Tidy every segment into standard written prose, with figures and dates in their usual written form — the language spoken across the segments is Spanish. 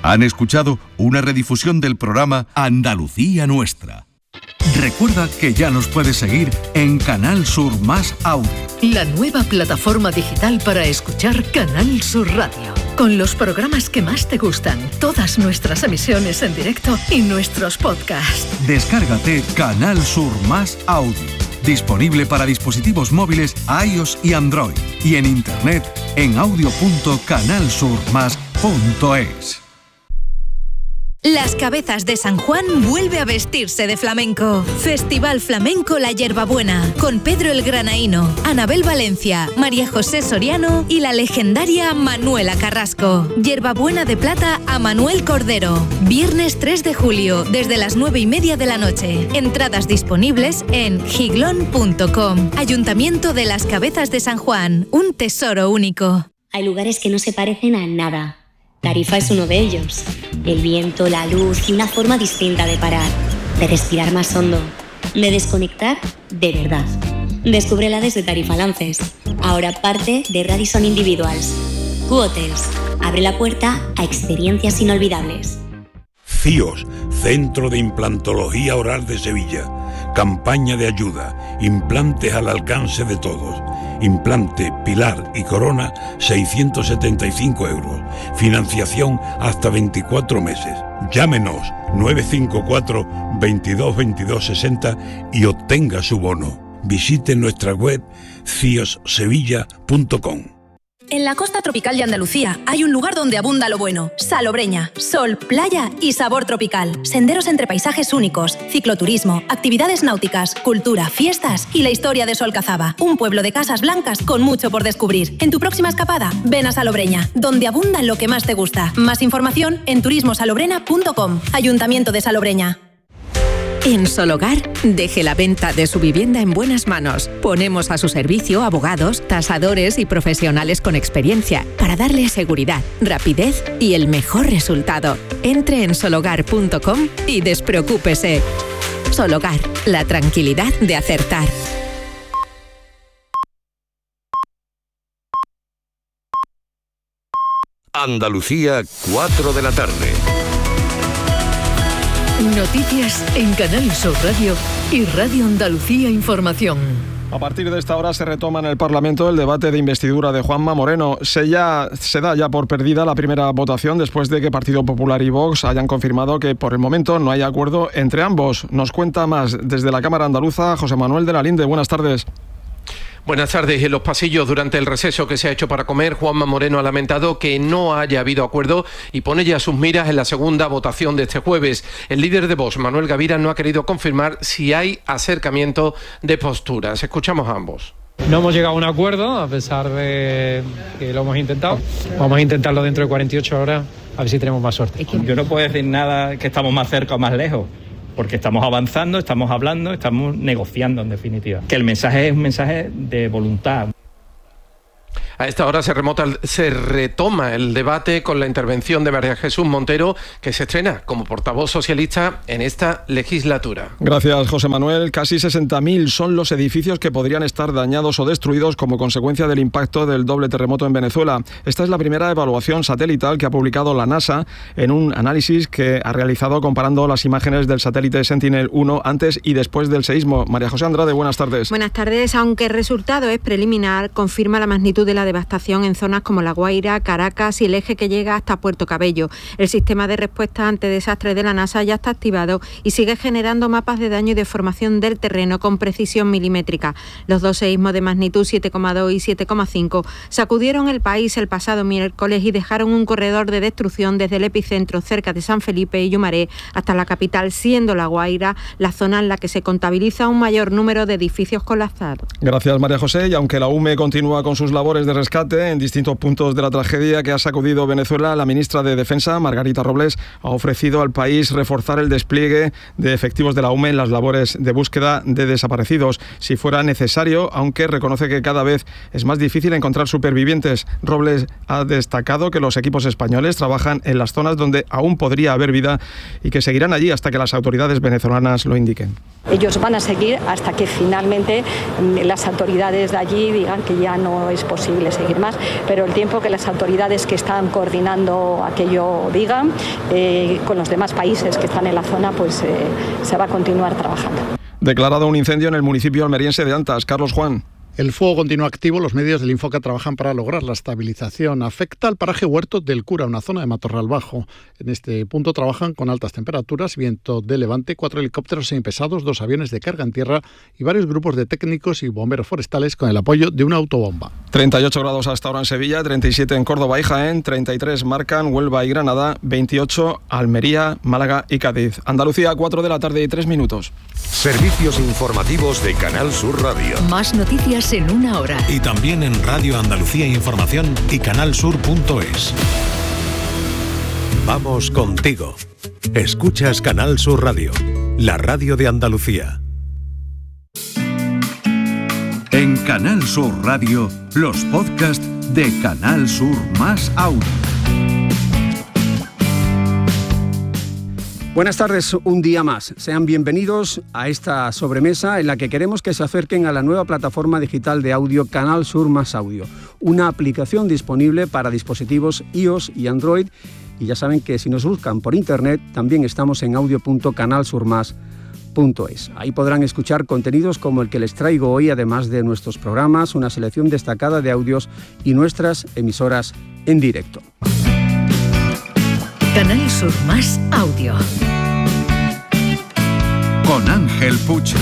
Han escuchado una redifusión del programa Andalucía Nuestra. Recuerda que ya nos puedes seguir en Canal Sur Más Audio. La nueva plataforma digital para escuchar Canal Sur Radio. Con los programas que más te gustan, todas nuestras emisiones en directo y nuestros podcasts. Descárgate Canal Sur Más Audio. Disponible para dispositivos móviles iOS y Android. Y en internet en audio.canalsurmas.es. Las Cabezas de San Juan vuelve a vestirse de flamenco. Festival Flamenco La Hierbabuena, con Pedro el Granaíno, Anabel Valencia, María José Soriano y la legendaria Manuela Carrasco. Hierbabuena de plata a Manuel Cordero. Viernes 3 de julio, desde las 9:30 de la noche. Entradas disponibles en giglón.com. Ayuntamiento de Las Cabezas de San Juan, un tesoro único. Hay lugares que no se parecen a nada. Tarifa es uno de ellos. El viento, la luz y una forma distinta de parar, de respirar más hondo, de desconectar de verdad. Descúbrela desde Tarifa Lances, ahora parte de Radisson Individuals. Q-Hotels, abre la puerta a experiencias inolvidables. CIOS, Centro de Implantología Oral de Sevilla. Campaña de ayuda, implantes al alcance de todos. Implante, pilar y corona, 675 euros. Financiación hasta 24 meses. Llámenos 954 22 22 60 y obtenga su bono. Visite nuestra web ciossevilla.com. En la costa tropical de Andalucía hay un lugar donde abunda lo bueno. Salobreña, sol, playa y sabor tropical. Senderos entre paisajes únicos, cicloturismo, actividades náuticas, cultura, fiestas y la historia de Solcazaba. Un pueblo de casas blancas con mucho por descubrir. En tu próxima escapada, ven a Salobreña, donde abunda lo que más te gusta. Más información en turismosalobrena.com. Ayuntamiento de Salobreña. En Sologar, deje la venta de su vivienda en buenas manos. Ponemos a su servicio abogados, tasadores y profesionales con experiencia para darle seguridad, rapidez y el mejor resultado. Entre en sologar.com y despreocúpese. Sologar, la tranquilidad de acertar. Andalucía, 4 de la tarde. Noticias en Canal Sur Radio y Radio Andalucía Información. A partir de esta hora se retoma en el Parlamento el debate de investidura de Juanma Moreno. Se da ya por perdida la primera votación después de que Partido Popular y Vox hayan confirmado que por el momento no hay acuerdo entre ambos. Nos cuenta más desde la Cámara Andaluza José Manuel de la Linde. Buenas tardes. Buenas tardes. En los pasillos durante el receso que se ha hecho para comer, Juanma Moreno ha lamentado que no haya habido acuerdo y pone ya sus miras en la segunda votación de este jueves. El líder de Vox, Manuel Gavira, no ha querido confirmar si hay acercamiento de posturas. Escuchamos a ambos. No hemos llegado a un acuerdo, a pesar de que lo hemos intentado. Vamos a intentarlo dentro de 48 horas, a ver si tenemos más suerte. Yo no puedo decir nada que estamos más cerca o más lejos, porque estamos avanzando, estamos hablando, estamos negociando en definitiva. Que el mensaje es un mensaje de voluntad. A esta hora se retoma el debate con la intervención de María Jesús Montero, que se estrena como portavoz socialista en esta legislatura. Gracias, José Manuel. Casi 60.000 son los edificios que podrían estar dañados o destruidos como consecuencia del impacto del doble terremoto en Venezuela. Esta es la primera evaluación satelital que ha publicado la NASA en un análisis que ha realizado comparando las imágenes del satélite Sentinel-1 antes y después del seísmo. María José Andrade, buenas tardes. Buenas tardes. Aunque el resultado es preliminar, confirma la magnitud de la devastación en zonas como La Guaira, Caracas y el eje que llega hasta Puerto Cabello. El sistema de respuesta ante desastres de la NASA ya está activado y sigue generando mapas de daño y deformación del terreno con precisión milimétrica. Los dos seísmos de magnitud 7,2 y 7,5 sacudieron el país el pasado miércoles y dejaron un corredor de destrucción desde el epicentro cerca de San Felipe y Yumaré hasta la capital, siendo La Guaira la zona en la que se contabiliza un mayor número de edificios colapsados. Gracias, María José. Y aunque la UME continúa con sus labores de rescate en distintos puntos de la tragedia que ha sacudido Venezuela, la ministra de Defensa, Margarita Robles, ha ofrecido al país reforzar el despliegue de efectivos de la UME en las labores de búsqueda de desaparecidos, si fuera necesario, aunque reconoce que cada vez es más difícil encontrar supervivientes. Robles ha destacado que los equipos españoles trabajan en las zonas donde aún podría haber vida y que seguirán allí hasta que las autoridades venezolanas lo indiquen. Ellos van a seguir hasta que finalmente las autoridades de allí digan que ya no es posible posible seguir más, pero el tiempo que las autoridades que están coordinando aquello digan, con los demás países que están en la zona, pues se va a continuar trabajando. Declarado un incendio en el municipio almeriense de Antas. Carlos Juan. El fuego continúa activo. Los medios del Infoca trabajan para lograr la estabilización. Afecta al paraje Huerto del Cura, una zona de matorral bajo. En este punto trabajan con altas temperaturas, viento de levante, 4 helicópteros semipesados, 2 aviones de carga en tierra y varios grupos de técnicos y bomberos forestales con el apoyo de una autobomba. 38 grados hasta ahora en Sevilla, 37 en Córdoba y Jaén, 33 marcan Huelva y Granada, 28 Almería, Málaga y Cádiz. Andalucía, 4 de la tarde y 3 minutos. Servicios informativos de Canal Sur Radio. Más noticias en una hora. Y también en Radio Andalucía Información y canalsur.es. Vamos contigo. Escuchas Canal Sur Radio, la radio de Andalucía. En Canal Sur Radio, los podcasts de Canal Sur Más Audio. Buenas tardes, un día más. Sean bienvenidos a esta sobremesa en la que queremos que se acerquen a la nueva plataforma digital de audio Canal Sur Más Audio, una aplicación disponible para dispositivos iOS y Android. Y ya saben que si nos buscan por internet, también estamos en audio.canalsurmas.es. Ahí podrán escuchar contenidos como el que les traigo hoy, además de nuestros programas, una selección destacada de audios y nuestras emisoras en directo. Canal Sur Más Audio. Con Ángel Puche.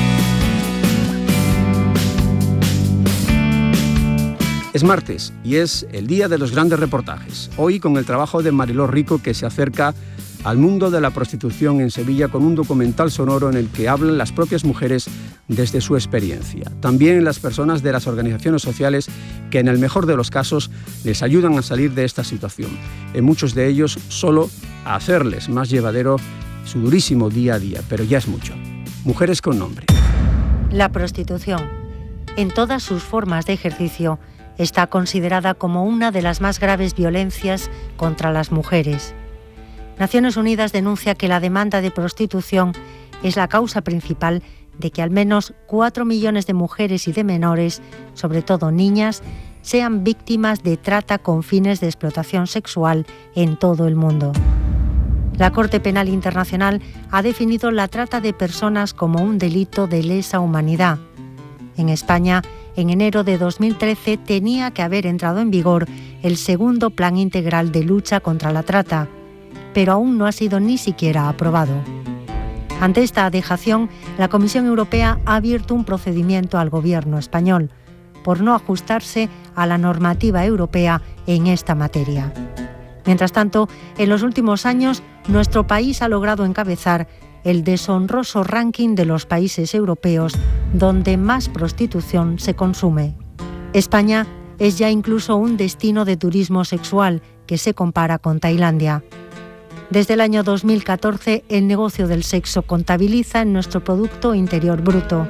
Es martes y es el día de los grandes reportajes. Hoy con el trabajo de Mariló Rico, que se acerca al mundo de la prostitución en Sevilla con un documental sonoro en el que hablan las propias mujeres desde su experiencia. También las personas de las organizaciones sociales que en el mejor de los casos les ayudan a salir de esta situación. En muchos de ellos solo a hacerles más llevadero su durísimo día a día, pero ya es mucho. Mujeres con nombre. La prostitución, en todas sus formas de ejercicio, está considerada como una de las más graves violencias contra las mujeres. Naciones Unidas denuncia que la demanda de prostitución es la causa principal de que al menos 4 millones de mujeres y de menores, sobre todo niñas, sean víctimas de trata con fines de explotación sexual en todo el mundo. La Corte Penal Internacional ha definido la trata de personas como un delito de lesa humanidad. En España, en enero de 2013 tenía que haber entrado en vigor el segundo Plan Integral de Lucha contra la Trata, pero aún no ha sido ni siquiera aprobado. Ante esta dejación, la Comisión Europea ha abierto un procedimiento al gobierno español por no ajustarse a la normativa europea en esta materia. Mientras tanto, en los últimos años, nuestro país ha logrado encabezar el deshonroso ranking de los países europeos donde más prostitución se consume. España es ya incluso un destino de turismo sexual que se compara con Tailandia. Desde el año 2014, el negocio del sexo contabiliza en nuestro Producto Interior Bruto.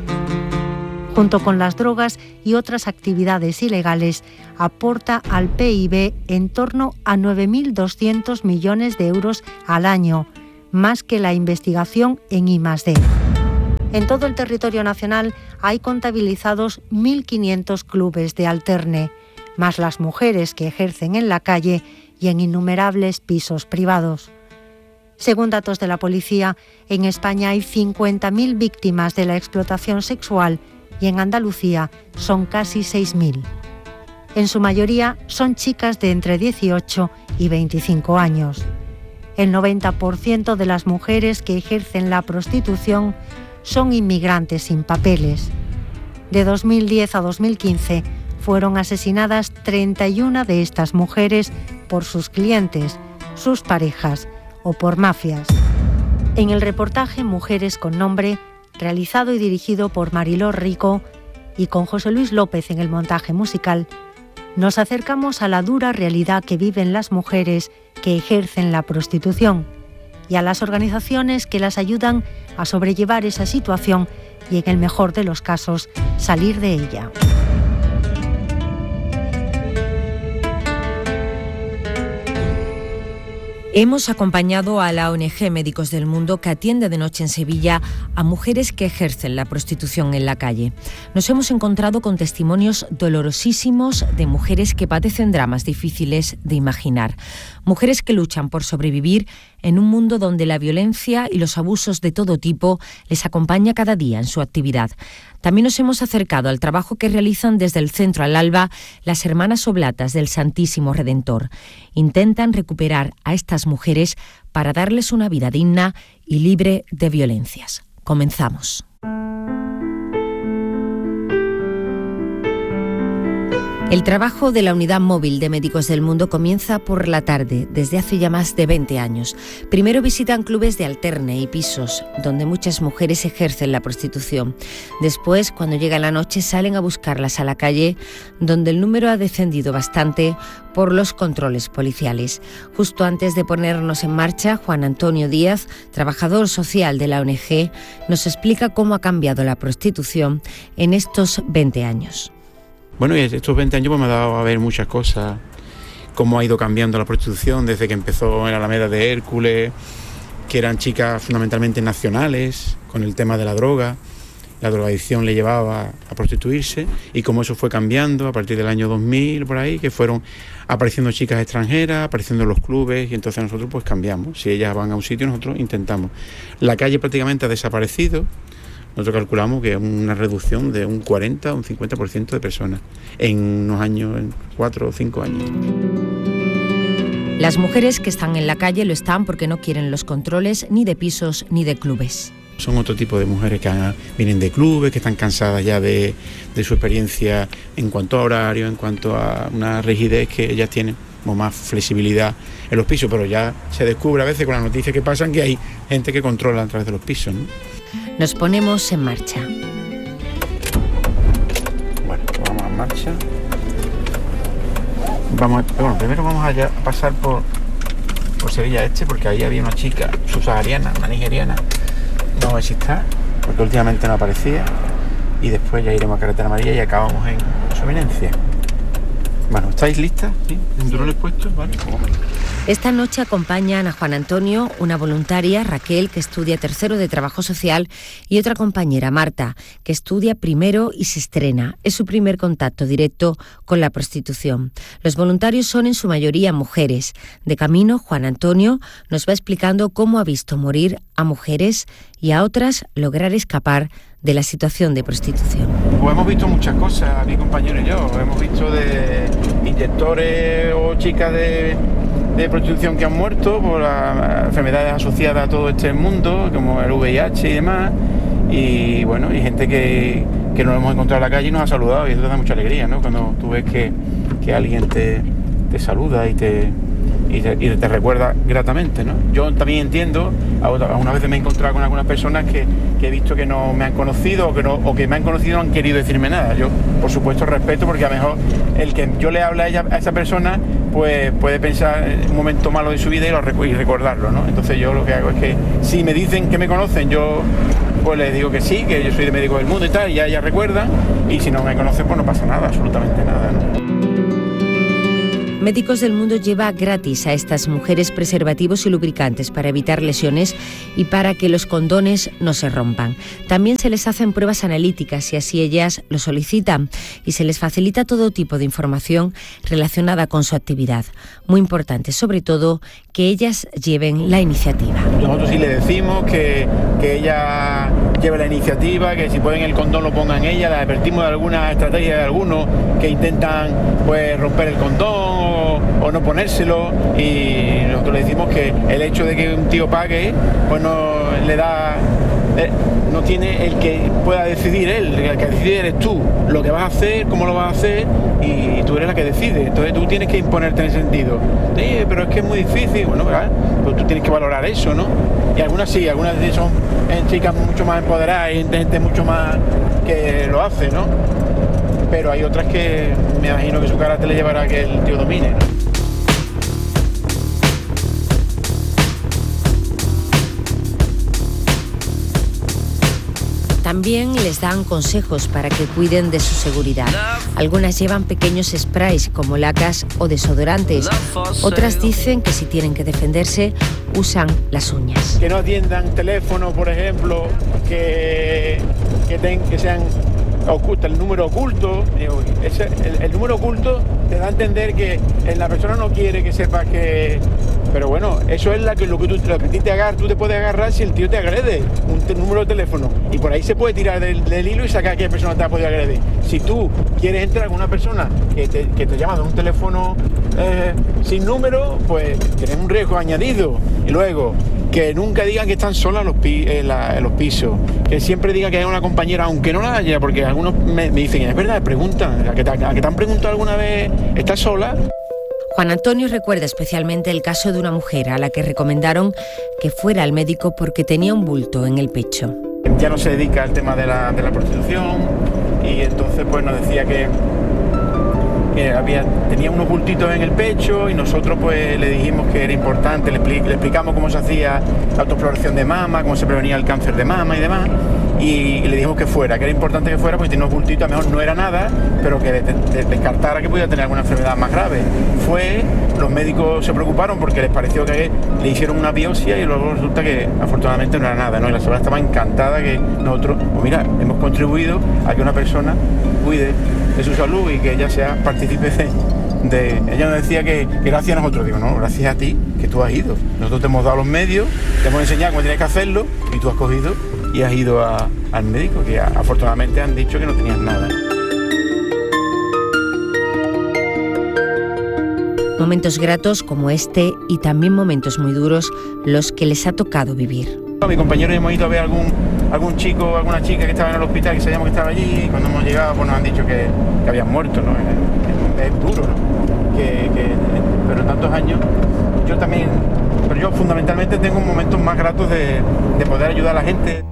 Junto con las drogas y otras actividades ilegales, aporta al PIB en torno a 9.200 millones de euros al año, más que la investigación en I+D. En todo el territorio nacional hay contabilizados 1.500 clubes de alterne, más las mujeres que ejercen en la calle y en innumerables pisos privados. Según datos de la policía, en España hay 50.000 víctimas de la explotación sexual y en Andalucía son casi 6.000. En su mayoría son chicas de entre 18 y 25 años. El 90% de las mujeres que ejercen la prostitución son inmigrantes sin papeles. De 2010 a 2015 fueron asesinadas 31 de estas mujeres por sus clientes, sus parejas o por mafias. En el reportaje Mujeres con Nombre, realizado y dirigido por Mariló Rico y con José Luis López en el montaje musical, nos acercamos a la dura realidad que viven las mujeres que ejercen la prostitución y a las organizaciones que las ayudan a sobrellevar esa situación y, en el mejor de los casos, salir de ella. Hemos acompañado a la ONG Médicos del Mundo, que atiende de noche en Sevilla a mujeres que ejercen la prostitución en la calle. Nos hemos encontrado con testimonios dolorosísimos de mujeres que padecen dramas difíciles de imaginar. Mujeres que luchan por sobrevivir en un mundo donde la violencia y los abusos de todo tipo les acompaña cada día en su actividad. También nos hemos acercado al trabajo que realizan desde el Centro Al Alba las Hermanas Oblatas del Santísimo Redentor. Intentan recuperar a estas mujeres para darles una vida digna y libre de violencias. Comenzamos. El trabajo de la Unidad Móvil de Médicos del Mundo comienza por la tarde, desde hace ya más de 20 años. Primero visitan clubes de alterne y pisos, donde muchas mujeres ejercen la prostitución. Después, cuando llega la noche, salen a buscarlas a la calle, donde el número ha descendido bastante por los controles policiales. Justo antes de ponernos en marcha, Juan Antonio Díaz, trabajador social de la ONG, nos explica cómo ha cambiado la prostitución en estos 20 años. Bueno, y estos 20 años pues me ha dado a ver muchas cosas, cómo ha ido cambiando la prostitución desde que empezó en la Alameda de Hércules, que eran chicas fundamentalmente nacionales, con el tema de la droga. La drogadicción le llevaba a prostituirse y cómo eso fue cambiando a partir del año 2000, por ahí, que fueron apareciendo chicas extranjeras, apareciendo en los clubes, y entonces nosotros pues cambiamos. Si ellas van a un sitio, nosotros intentamos. La calle prácticamente ha desaparecido. Nosotros calculamos que es una reducción de un 40 o un 50% de personas en unos años, en 4 o 5 años. Las mujeres que están en la calle lo están porque no quieren los controles ni de pisos ni de clubes. Son otro tipo de mujeres que vienen de clubes, que están cansadas ya de su experiencia en cuanto a horario, en cuanto a una rigidez que ellas tienen, como más flexibilidad en los pisos, pero ya se descubre a veces con las noticias que pasan que hay gente que controla a través de los pisos, ¿no? Nos ponemos en marcha. Bueno, vamos en marcha. Primero vamos a pasar por Sevilla Este, porque ahí había una chica subsahariana, una nigeriana. No sé si está, porque últimamente no aparecía. Y después ya iremos a Carretera Amarilla y acabamos en Su Eminencia. Bueno, ¿estáis listas? ¿Sí? ¿Cinturones puestos? Vale. Esta noche acompañan a Juan Antonio, una voluntaria, Raquel, que estudia tercero de Trabajo Social, y otra compañera, Marta, que estudia primero y se estrena. Es su primer contacto directo con la prostitución. Los voluntarios son en su mayoría mujeres. De camino, Juan Antonio nos va explicando cómo ha visto morir a mujeres y a otras lograr escapar de la situación de prostitución. Pues hemos visto muchas cosas, mi compañero y yo. Hemos visto de inyectores o chicas de prostitución que han muerto por las enfermedades asociadas a todo este mundo, como el VIH y demás. Y bueno, y gente que nos hemos encontrado en la calle y nos ha saludado, y eso te da mucha alegría, ¿no? Cuando tú ves que alguien te saluda y te recuerda gratamente, ¿no? Yo también entiendo, algunas veces me he encontrado con algunas personas que he visto que no me han conocido o que me han conocido no han querido decirme nada. Yo, por supuesto, respeto, porque a lo mejor el que yo le hable a esa persona pues puede pensar en un momento malo de su vida y recordarlo, ¿no? Entonces yo lo que hago es que si me dicen que me conocen, yo pues les digo que sí, que yo soy de Médicos del Mundo y tal, y ya ellas recuerdan, y si no me conocen pues no pasa nada, absolutamente nada, ¿no? Médicos del Mundo lleva gratis a estas mujeres preservativos y lubricantes para evitar lesiones y para que los condones no se rompan. También se les hacen pruebas analíticas si así ellas lo solicitan, y se les facilita todo tipo de información relacionada con su actividad. Muy importante, sobre todo, que ellas lleven la iniciativa. Nosotros sí le decimos que ella lleve la iniciativa, que si pueden el condón lo pongan ella. Le advertimos de alguna estrategia de algunos que intentan pues romper el condón o no ponérselo, y nosotros le decimos que el hecho de que un tío pague pues no le da, no tiene el que pueda decidir él. El que decide eres tú, lo que vas a hacer, cómo lo vas a hacer, y tú eres la que decide. Entonces tú tienes que imponerte en ese sentido. Pero es que es muy difícil. Bueno, ¿verdad? Pues tú tienes que valorar eso, ¿no? Y algunas sí, algunas son chicas mucho más empoderadas y gente mucho más que lo hace, ¿no? Pero hay otras que me imagino que su carácter le llevará a que el tío domine, ¿no? También les dan consejos para que cuiden de su seguridad. Algunas llevan pequeños sprays como lacas o desodorantes. Otras dicen que si tienen que defenderse, usan las uñas. Que no atiendan teléfono, por ejemplo, que sean ocultas, el número oculto. El número oculto te da a entender que la persona no quiere que sepas que... Pero bueno, eso es lo que tú te puedes agarrar si el tío te agrede, un número de teléfono. Y por ahí se puede tirar del hilo y sacar qué persona te ha podido agredir. Si tú quieres entrar con una persona que te llama de un teléfono sin número, pues tienes un riesgo añadido. Y luego, que nunca digan que están solas en los pisos, que siempre digan que hay una compañera, aunque no la haya, porque algunos me dicen, es verdad, preguntan, ¿a que te han preguntado alguna vez, estás sola? Juan Antonio recuerda especialmente el caso de una mujer a la que recomendaron que fuera al médico porque tenía un bulto en el pecho. Ya no se dedica al tema de la prostitución y entonces pues nos decía que tenía unos bultitos en el pecho y nosotros pues le dijimos que era importante, le explicamos cómo se hacía la autoexploración de mama, cómo se prevenía el cáncer de mama y demás. Y le dijimos que era importante que fuera porque tenía unos bultitos, a lo mejor no era nada, pero que descartara que pudiera tener alguna enfermedad más grave. Los médicos se preocuparon porque les pareció que le hicieron una biopsia y luego resulta que afortunadamente no era nada, ¿no? Y la señora estaba encantada que nosotros, pues mira, hemos contribuido a que una persona cuide de su salud y que ella sea partícipe de... Ella nos decía que gracias a nosotros, digo, no, gracias a ti, que tú has ido. Nosotros te hemos dado los medios, te hemos enseñado cómo tienes que hacerlo y tú has cogido y has ido al médico, que afortunadamente han dicho que no tenías nada. Momentos gratos como este y también momentos muy duros los que les ha tocado vivir. A mi compañero hemos ido a ver algún chico, alguna chica que estaba en el hospital, que sabíamos que estaba allí, y cuando hemos llegado pues nos han dicho que habían muerto, ¿no? Es duro, ¿no? Pero en tantos años, yo fundamentalmente tengo momentos más gratos de poder ayudar a la gente.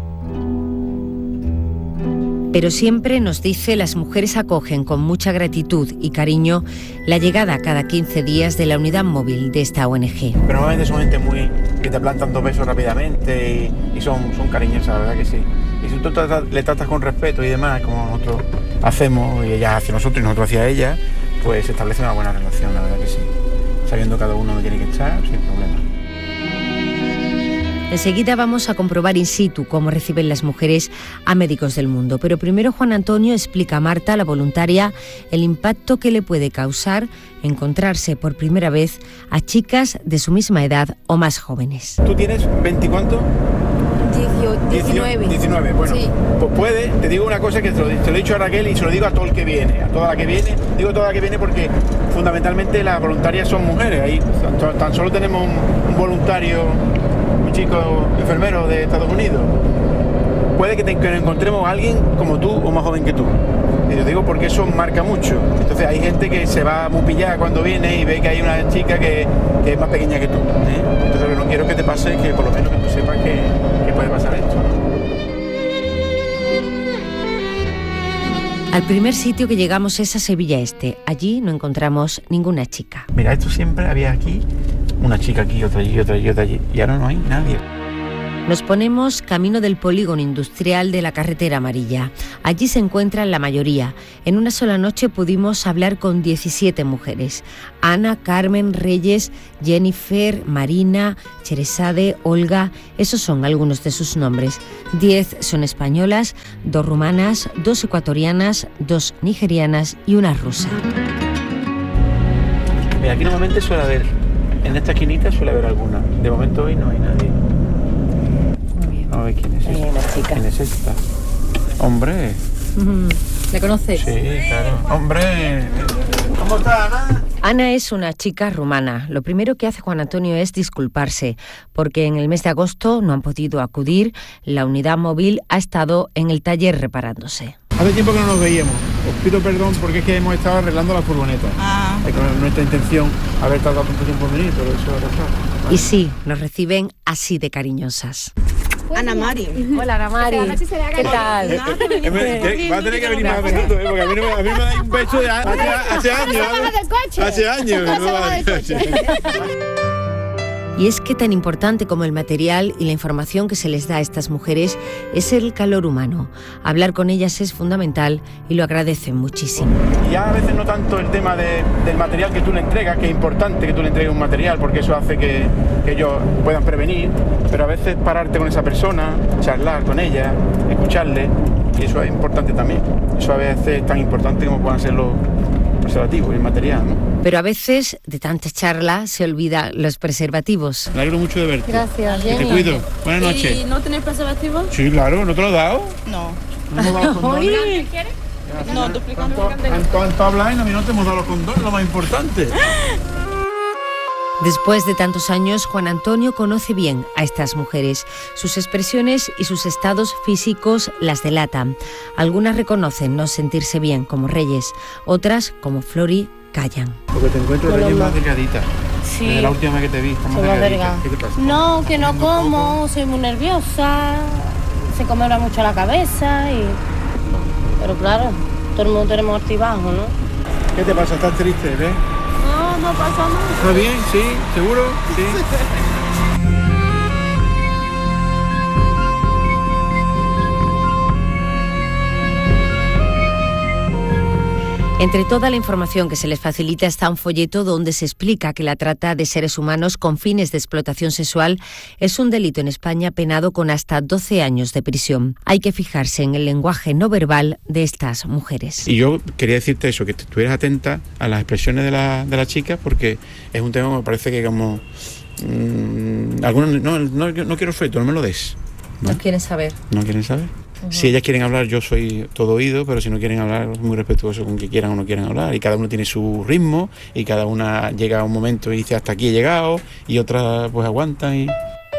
Pero siempre, nos dice, las mujeres acogen con mucha gratitud y cariño la llegada cada 15 días de la unidad móvil de esta ONG. Pero normalmente son gente que te plantan 2 besos rápidamente y son cariñosas, la verdad que sí. Y si tú le tratas con respeto y demás, como nosotros hacemos y ella hacia nosotros y nosotros hacia ella, pues se establece una buena relación, la verdad que sí. Sabiendo cada uno dónde tiene que estar, sin problema. Enseguida vamos a comprobar in situ cómo reciben las mujeres a Médicos del Mundo. Pero primero Juan Antonio explica a Marta, la voluntaria, el impacto que le puede causar encontrarse por primera vez a chicas de su misma edad o más jóvenes. ¿Tú tienes 20 cuánto? 19. Bueno, sí. Pues puede, te digo una cosa que te lo he dicho a Raquel y se lo digo a todo el que viene, a toda la que viene. Digo toda la que viene porque fundamentalmente las voluntarias son mujeres. Ahí tan solo tenemos un voluntario, un chico enfermero de Estados Unidos. Puede que encontremos a alguien como tú o más joven que tú. Y te digo porque eso marca mucho. Entonces hay gente que se va muy pillada cuando viene y ve que hay una chica que es más pequeña que tú, ¿eh? Entonces lo que no quiero que te pase es que por lo menos que tú sepas que puede pasar esto. Al primer sitio que llegamos es a Sevilla Este. Allí no encontramos ninguna chica. Mira, esto siempre había aquí una chica aquí, otra allí, otra allí, otra allí. Y ahora no hay nadie. Nos ponemos camino del polígono industrial de la carretera amarilla. Allí se encuentran la mayoría. En una sola noche pudimos hablar con 17 mujeres. Ana, Carmen, Reyes, Jennifer, Marina, Cheresade, Olga. Esos son algunos de sus nombres. 10 son españolas, 2 rumanas, 2 ecuatorianas, 2 nigerianas y una rusa. Mira, aquí normalmente suele haber, en esta esquinita suele haber alguna. De momento hoy no hay nadie. A ver quién es esta. ¿Quién es esta? Hombre. ¿La conoces? Sí, claro. Hombre. ¿Cómo está Ana? Ana es una chica rumana. Lo primero que hace Juan Antonio es disculparse, porque en el mes de agosto no han podido acudir. La unidad móvil ha estado en el taller reparándose. Hace tiempo que no nos veíamos. Os pido perdón porque es que hemos estado arreglando la furgoneta. Es con nuestra intención haber tardado tanto tiempo en venir, pero eso era claro. Y sí, nos reciben así de cariñosas. Ana Mari. Hola, Ana Mari. ¿Qué tal? Va a tener que venir más a menudo, porque a mí me da un beso de hace años. Hace años. Y es que tan importante como el material y la información que se les da a estas mujeres es el calor humano. Hablar con ellas es fundamental y lo agradecen muchísimo. Y ya a veces no tanto el tema del material que tú le entregas, que es importante que tú le entregues un material porque eso hace que ellos puedan prevenir, pero a veces pararte con esa persona, charlar con ella, escucharle, y eso es importante también. Eso a veces es tan importante como puedan ser los preservativos y el material, ¿no? Pero a veces, de tanta charla, se olvidan los preservativos. Me alegro mucho de verte. Gracias, Te cuido. Buenas noches. ¿Y no tenéis preservativos? Sí, claro. ¿No te lo he dado? No. ¿No hemos dado los condones? ¿Quieres? No, tú explicando. ¿Cuánto hablas? A mí no te hemos dado los condones, lo más importante. Después de tantos años, Juan Antonio conoce bien a estas mujeres. Sus expresiones y sus estados físicos las delatan. Algunas reconocen no sentirse bien, como Reyes. Otras, como Flori, callan. Porque te encuentro de más delgadita. Sí. Desde la última vez que te vi, estamos delgadita. ¿Qué te pasa? No, que no como, soy muy nerviosa, se come ahora mucho la cabeza y... Pero claro, todo el mundo tenemos altibajos, ¿no? ¿Qué te pasa? ¿Estás triste, ves? No pasa nada. ¿Está bien? ¿Sí? ¿Seguro? Sí. Entre toda la información que se les facilita está un folleto donde se explica que la trata de seres humanos con fines de explotación sexual es un delito en España penado con hasta 12 años de prisión. Hay que fijarse en el lenguaje no verbal de estas mujeres. Y yo quería decirte eso, que estuvieras atenta a las expresiones de las chicas, porque es un tema que me parece que como... algunos no quiero suelto, no me lo des. ¿No quieren saber? ¿No quieren saber? Si ellas quieren hablar, yo soy todo oído, pero si no quieren hablar, muy respetuoso con que quieran o no quieran hablar. Y cada uno tiene su ritmo, y cada una llega a un momento y dice hasta aquí he llegado, y otra pues aguanta. Y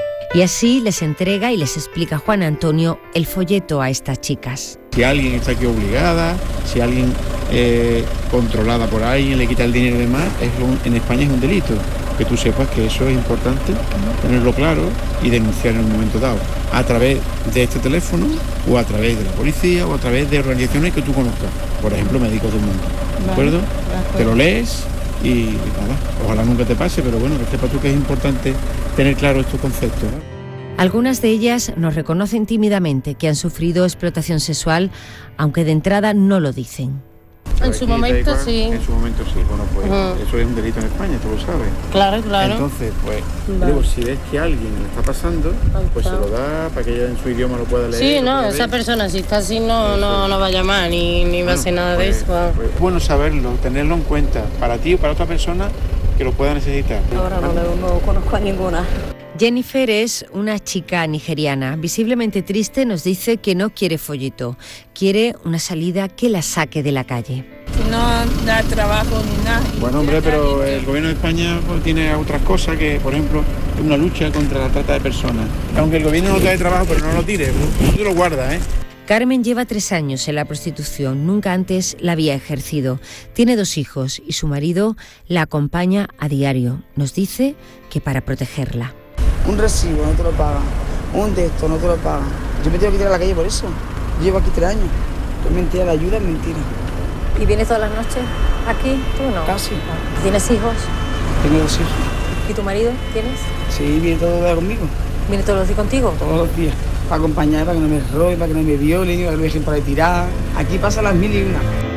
así les entrega y les explica Juan Antonio el folleto a estas chicas. Si alguien está aquí obligada, si alguien controlada por alguien le quita el dinero y demás, en España es un delito. Que tú sepas que eso es importante, tenerlo claro y denunciar en un momento dado, a través de este teléfono o a través de la policía o a través de organizaciones que tú conozcas, por ejemplo Médicos del Mundo, ¿de acuerdo? Te lo lees y nada, ojalá nunca te pase, pero bueno, que sepas tú que es importante tener claro estos conceptos, ¿no? Algunas de ellas nos reconocen tímidamente que han sufrido explotación sexual, aunque de entrada no lo dicen. En su momento sí. En su momento sí, bueno pues eso es un delito en España, tú lo sabes. Claro. Entonces, pues, digo, si ves que a alguien le está pasando, pues se lo da para que ella en su idioma lo pueda leer. Sí, no, esa persona si está así no va a llamar ni va a hacer nada de eso. Pues, bueno saberlo, tenerlo en cuenta, para ti o para otra persona que lo pueda necesitar. Ahora no conozco a ninguna. Jennifer es una chica nigeriana. Visiblemente triste, nos dice que no quiere folleto. Quiere una salida que la saque de la calle. No da trabajo ni nada. Bueno, hombre, pero el gobierno de España pues, tiene otras cosas que, por ejemplo, una lucha contra la trata de personas. Aunque el gobierno no trae trabajo, pero no lo tires, tú lo guardas, ¿eh? Carmen lleva 3 años en la prostitución, nunca antes la había ejercido. Tiene 2 hijos y su marido la acompaña a diario. Nos dice que para protegerla. Un recibo no te lo pagan, un de esto no te lo pagan. Yo me tengo que tirar a la calle por eso. Llevo aquí 3 años. Es mentira, la ayuda es mentira. ¿Y vienes todas las noches aquí? ¿Tú no? Casi. ¿Tienes hijos? Tengo 2 hijos. ¿Y tu marido tienes? Sí, viene todos los días conmigo. ¿Viene todos los días contigo? Todos los días. Para acompañar, para que no me roben, para que no me violen, para que no me dejen para tirar. Aquí pasan las 1000 y una.